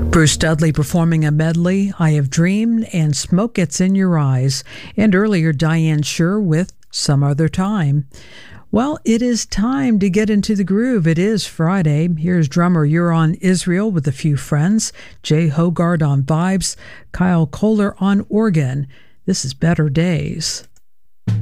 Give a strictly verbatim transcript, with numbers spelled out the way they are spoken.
Bruce Dudley performing a medley, I Have Dreamed and Smoke Gets in Your Eyes, and earlier Diane Shure with Some Other Time. Well, it is time to get into the groove. It is Friday. Here's drummer Euron Israel with a few friends, Jay Hogard on vibes, Kyle Kohler on organ. This is Better Days.